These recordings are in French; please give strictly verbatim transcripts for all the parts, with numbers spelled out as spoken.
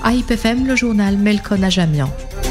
A I P F M, le journal Melkon Ajamian.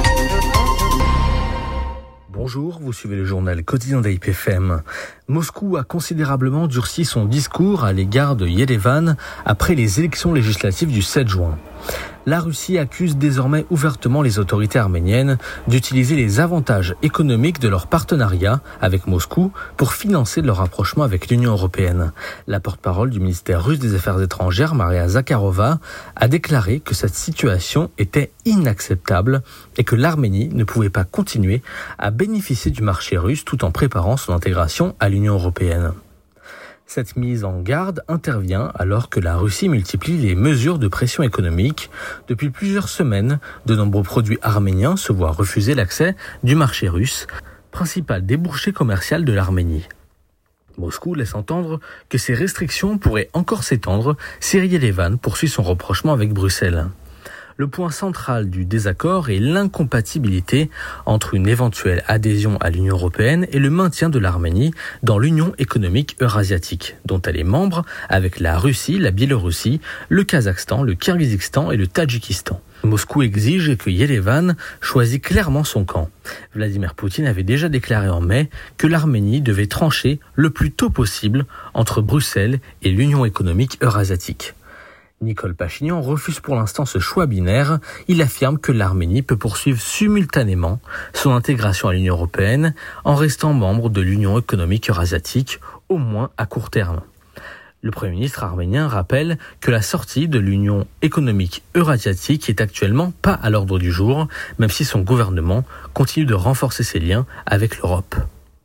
Bonjour, vous suivez le journal quotidien d'A I P F M. Moscou a considérablement durci son discours à l'égard de Yerevan après les élections législatives du sept juin. La Russie accuse désormais ouvertement les autorités arméniennes d'utiliser les avantages économiques de leur partenariat avec Moscou pour financer leur rapprochement avec l'Union européenne. La porte-parole du ministère russe des Affaires étrangères, Maria Zakharova, a déclaré que cette situation était inacceptable et que l'Arménie ne pouvait pas continuer à bénéficier du marché russe tout en préparant son intégration à l'Union européenne. Cette mise en garde intervient alors que la Russie multiplie les mesures de pression économique. Depuis plusieurs semaines, de nombreux produits arméniens se voient refuser l'accès du marché russe, principal débouché commercial de l'Arménie. Moscou laisse entendre que ces restrictions pourraient encore s'étendre si Yerevan poursuit son rapprochement avec Bruxelles. Le point central du désaccord est l'incompatibilité entre une éventuelle adhésion à l'Union européenne et le maintien de l'Arménie dans l'Union économique eurasiatique, dont elle est membre avec la Russie, la Biélorussie, le Kazakhstan, le Kirghizistan et le Tadjikistan. Moscou exige que Yerevan choisit clairement son camp. Vladimir Poutine avait déjà déclaré en mai que l'Arménie devait trancher le plus tôt possible entre Bruxelles et l'Union économique eurasiatique. Nicole Pachinian refuse pour l'instant ce choix binaire. Il affirme que l'Arménie peut poursuivre simultanément son intégration à l'Union européenne en restant membre de l'Union économique eurasiatique, au moins à court terme. Le Premier ministre arménien rappelle que la sortie de l'Union économique eurasiatique est actuellement pas à l'ordre du jour, même si son gouvernement continue de renforcer ses liens avec l'Europe.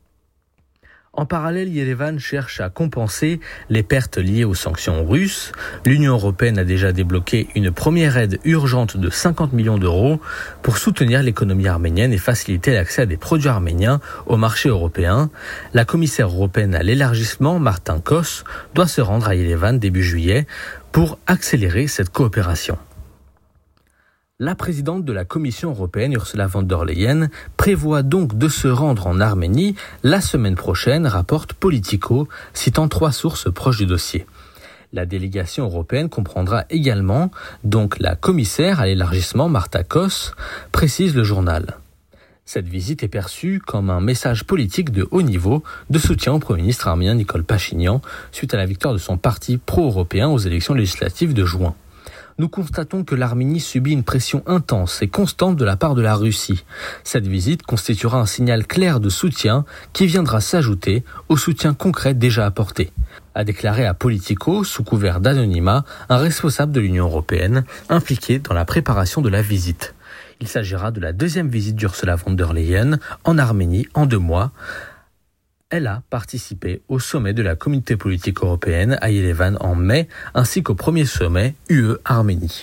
En parallèle, Yerevan cherche à compenser les pertes liées aux sanctions russes. L'Union européenne a déjà débloqué une première aide urgente de cinquante millions d'euros pour soutenir l'économie arménienne et faciliter l'accès à des produits arméniens au marché européen. La commissaire européenne à l'élargissement, Martin Kos, doit se rendre à Yerevan début juillet pour accélérer cette coopération. La présidente de la Commission européenne, Ursula von der Leyen, prévoit donc de se rendre en Arménie la semaine prochaine, rapporte Politico, citant trois sources proches du dossier. La délégation européenne comprendra également donc la commissaire à l'élargissement, Marta Kos, précise le journal. Cette visite est perçue comme un message politique de haut niveau de soutien au Premier ministre arménien Nicole Pachinian suite à la victoire de son parti pro-européen aux élections législatives de juin. Nous constatons que l'Arménie subit une pression intense et constante de la part de la Russie. Cette visite constituera un signal clair de soutien qui viendra s'ajouter au soutien concret déjà apporté, a déclaré à Politico, sous couvert d'anonymat, un responsable de l'Union européenne impliqué dans la préparation de la visite. Il s'agira de la deuxième visite d'Ursula von der Leyen en Arménie en deux mois. Elle a participé au sommet de la communauté politique européenne à Yerevan en mai, ainsi qu'au premier sommet U E-Arménie.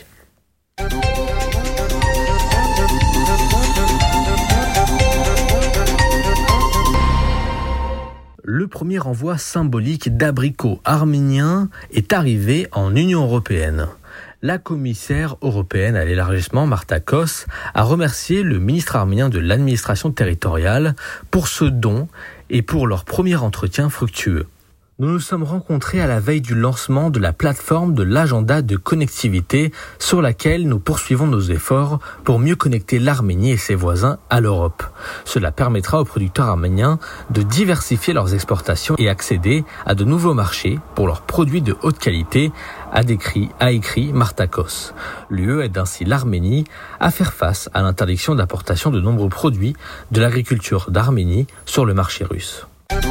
Le premier envoi symbolique d'abricots arméniens est arrivé en Union européenne. La commissaire européenne à l'élargissement, Marta Kos, a remercié le ministre arménien de l'administration territoriale pour ce don et pour leur premier entretien fructueux. Nous nous sommes rencontrés à la veille du lancement de la plateforme de l'agenda de connectivité sur laquelle nous poursuivons nos efforts pour mieux connecter l'Arménie et ses voisins à l'Europe. Cela permettra aux producteurs arméniens de diversifier leurs exportations et accéder à de nouveaux marchés pour leurs produits de haute qualité, a décrit, a écrit Marta Kos. L'U E aide ainsi l'Arménie à faire face à l'interdiction d'importation de nombreux produits de l'agriculture d'Arménie sur le marché russe.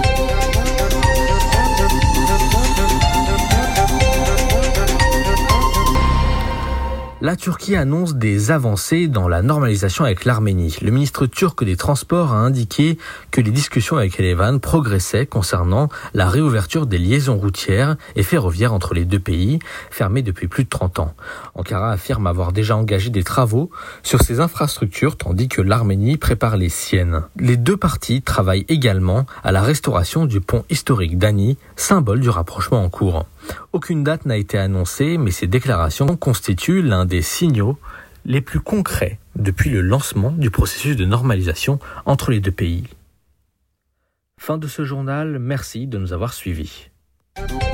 La Turquie annonce des avancées dans la normalisation avec l'Arménie. Le ministre turc des Transports a indiqué que les discussions avec Yerevan progressaient concernant la réouverture des liaisons routières et ferroviaires entre les deux pays, fermées depuis plus de trente ans. Ankara affirme avoir déjà engagé des travaux sur ces infrastructures tandis que l'Arménie prépare les siennes. Les deux parties travaillent également à la restauration du pont historique d'Ani, symbole du rapprochement en cours. Aucune date n'a été annoncée, mais ces déclarations constituent l'un des signaux les plus concrets depuis le lancement du processus de normalisation entre les deux pays. Fin de ce journal, merci de nous avoir suivis.